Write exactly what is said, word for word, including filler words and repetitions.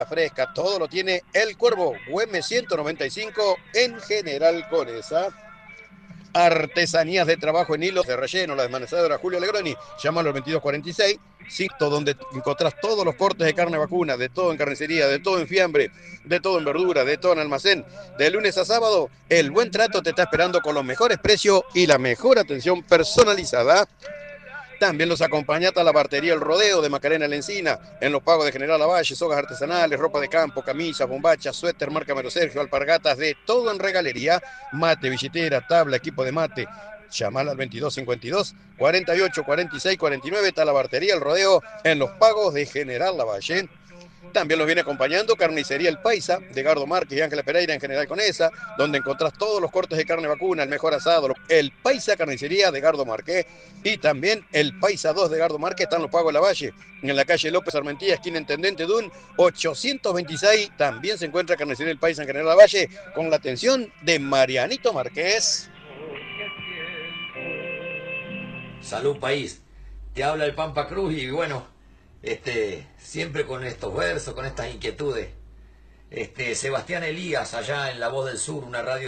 fresca, todo lo tiene El Cuervo, Güemes ciento noventa y cinco en General Conesa. Artesanías de trabajo en hilos de relleno, la desmanezadora Julio Legroni, llámalo al veintidós cuarenta y seis, sitio donde encontrás todos los cortes de carne vacuna, de todo en carnicería, de todo en fiambre, de todo en verdura, de todo en almacén. De lunes a sábado, el buen trato te está esperando con los mejores precios y la mejor atención personalizada. También los acompaña a la bartería El Rodeo de Macarena La Encina, en los pagos de General Lavalle, sogas artesanales, ropa de campo, camisas, bombachas, suéter, marca Mero Sergio, alpargatas, de todo en regalería, mate, billetera, tabla, equipo de mate. Llamala al veintidós cincuenta y dos, cuarenta y ocho, cuarenta y seis, cuarenta y nueve, está la bartería El Rodeo en los pagos de General Lavalle. También los viene acompañando Carnicería El Paisa, de Gardo Márquez y Ángeles Pereira en General Conesa, donde encontrás todos los cortes de carne vacuna, el mejor asado, El Paisa Carnicería de Gardo Márquez, y también El Paisa dos de Gardo Márquez, están los pagos de la Valle, en la calle López Armentía, esquina Intendente Dun, ochocientos veintiséis, también se encuentra Carnicería El Paisa en General Lavalle, con la atención de Marianito Márquez. Salud, país. Te habla el Pampa Cruz y bueno, este, siempre con estos versos, con estas inquietudes. Este, Sebastián Elías, allá en La Voz del Sur, una radio